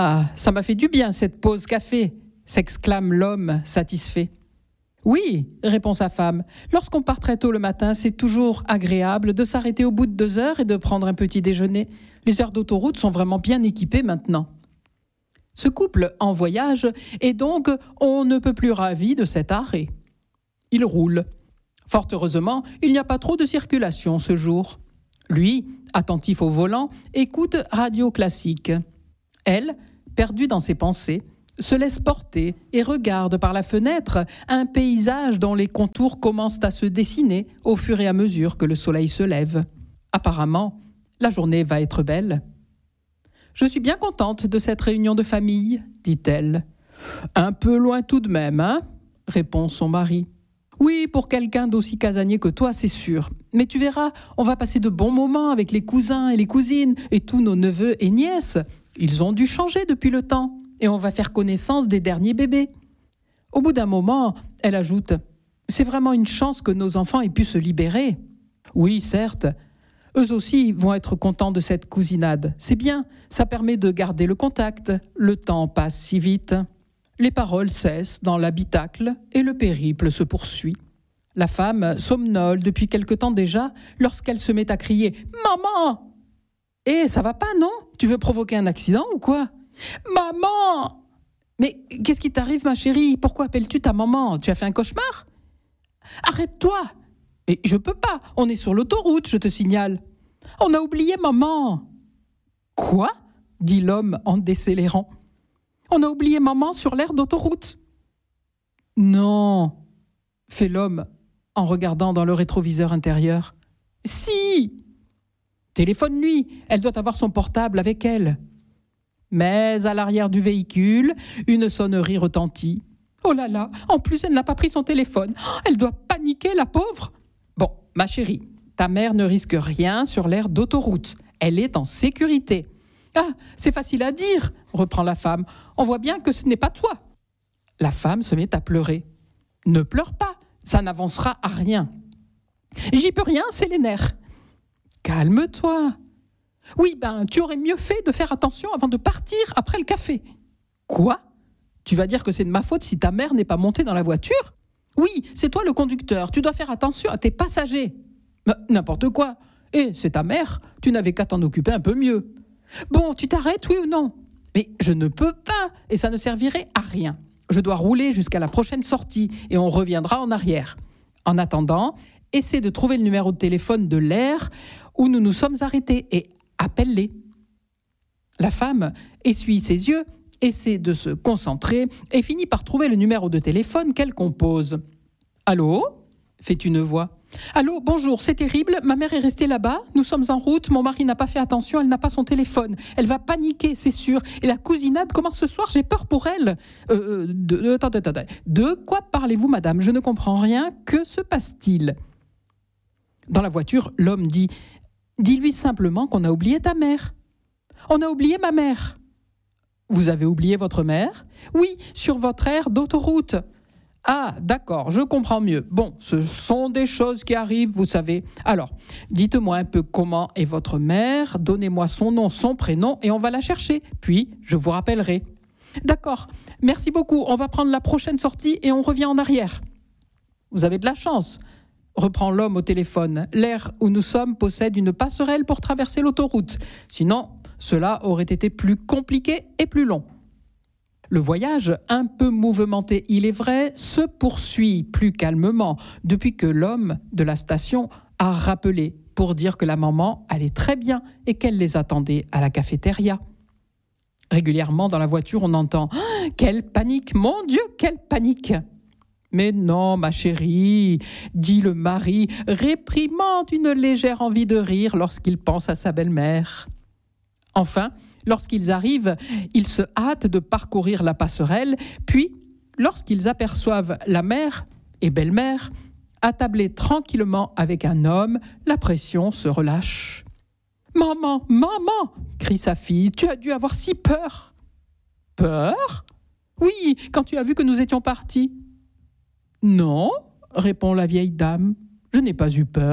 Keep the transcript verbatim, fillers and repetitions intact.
Ah, ça m'a fait du bien cette pause café, s'exclame l'homme satisfait. Oui, répond sa femme, lorsqu'on part très tôt le matin, c'est toujours agréable de s'arrêter au bout de deux heures et de prendre un petit déjeuner. Les heures d'autoroute sont vraiment bien équipées maintenant. Ce couple en voyage et donc on ne peut plus ravi de cet arrêt. Il roule. Fort heureusement, il n'y a pas trop de circulation ce jour. Lui, attentif au volant, écoute radio classique. Elle, perdue dans ses pensées, se laisse porter et regarde par la fenêtre un paysage dont les contours commencent à se dessiner au fur et à mesure que le soleil se lève. Apparemment, la journée va être belle. « Je suis bien contente de cette réunion de famille, dit-elle. »« Un peu loin tout de même, hein ?» répond son mari. « Oui, pour quelqu'un d'aussi casanier que toi, c'est sûr. Mais tu verras, on va passer de bons moments avec les cousins et les cousines et tous nos neveux et nièces. Ils ont dû changer depuis le temps. Et on va faire connaissance des derniers bébés. » Au bout d'un moment, elle ajoute « C'est vraiment une chance que nos enfants aient pu se libérer. » Oui, certes. Eux aussi vont être contents de cette cousinade. C'est bien, ça permet de garder le contact. Le temps passe si vite. Les paroles cessent dans l'habitacle et le périple se poursuit. La femme somnole depuis quelque temps déjà lorsqu'elle se met à crier « Maman !»« Eh, ça va pas, non ? Tu veux provoquer un accident ou quoi ? » « Maman !»« Mais qu'est-ce qui t'arrive, ma chérie ? Pourquoi appelles-tu ta maman ? Tu as fait un cauchemar ? »« Arrête-toi !»« Mais je peux pas, on est sur l'autoroute, je te signale. »« On a oublié maman !»« Quoi ?» dit l'homme en décélérant. « On a oublié maman sur l'aire d'autoroute. »« Non !» fait l'homme en regardant dans le rétroviseur intérieur. « Si !»« Téléphone-lui, elle doit avoir son portable avec elle. » Mais à l'arrière du véhicule, une sonnerie retentit. « Oh là là, en plus elle n'a pas pris son téléphone. Elle doit paniquer, la pauvre. » Bon, ma chérie, ta mère ne risque rien sur l'aire d'autoroute. Elle est en sécurité. « Ah, c'est facile à dire, » reprend la femme. « On voit bien que ce n'est pas toi. » La femme se met à pleurer. « Ne pleure pas, ça n'avancera à rien. »« J'y peux rien, c'est les nerfs. »« Calme-toi. » « Oui, ben, tu aurais mieux fait de faire attention avant de partir après le café. »« Quoi ? Tu vas dire que c'est de ma faute si ta mère n'est pas montée dans la voiture ? » ?»« Oui, c'est toi le conducteur, tu dois faire attention à tes passagers. »« Ben, n'importe quoi. Eh, c'est ta mère, tu n'avais qu'à t'en occuper un peu mieux. »« Bon, tu t'arrêtes, oui ou non ? » ?»« Mais je ne peux pas, et ça ne servirait à rien. Je dois rouler jusqu'à la prochaine sortie, et on reviendra en arrière. En attendant, essaie de trouver le numéro de téléphone de l'aire où nous nous sommes arrêtés, et appelle-les. » La femme essuie ses yeux, essaie de se concentrer et finit par trouver le numéro de téléphone qu'elle compose. « Allô ?» fait une voix. « Allô, bonjour, c'est terrible, ma mère est restée là-bas, nous sommes en route, mon mari n'a pas fait attention, elle n'a pas son téléphone. Elle va paniquer, c'est sûr, et la cousinade commence ce soir, j'ai peur pour elle. Euh, de, de, attendez, attendez. De quoi parlez-vous, madame ? Je ne comprends rien, que se passe-t-il ?» Dans la voiture, l'homme dit « Dis-lui simplement qu'on a oublié ta mère. »« On a oublié ma mère. »« Vous avez oublié votre mère ? » ?»« Oui, sur votre aire d'autoroute. »« Ah, d'accord, je comprends mieux. Bon, ce sont des choses qui arrivent, vous savez. Alors, dites-moi un peu comment est votre mère, donnez-moi son nom, son prénom, et on va la chercher. Puis, je vous rappellerai. »« D'accord, merci beaucoup, on va prendre la prochaine sortie et on revient en arrière. »« Vous avez de la chance. » reprend l'homme au téléphone. « L'aire où nous sommes possède une passerelle pour traverser l'autoroute. Sinon, cela aurait été plus compliqué et plus long. » Le voyage, un peu mouvementé, il est vrai, se poursuit plus calmement depuis que l'homme de la station a rappelé pour dire que la maman allait très bien et qu'elle les attendait à la cafétéria. Régulièrement dans la voiture, on entend ah, « Quelle panique, mon Dieu, quelle panique !» Mais non, ma chérie, dit le mari, réprimant une légère envie de rire lorsqu'il pense à sa belle-mère. Enfin, lorsqu'ils arrivent, ils se hâtent de parcourir la passerelle, puis, lorsqu'ils aperçoivent la mère et belle-mère, attablées tranquillement avec un homme, la pression se relâche. « Maman, maman !» crie sa fille, « tu as dû avoir si peur !»« Peur ? Oui, quand tu as vu que nous étions partis. »« Non, répond la vieille dame, je n'ai pas eu peur. »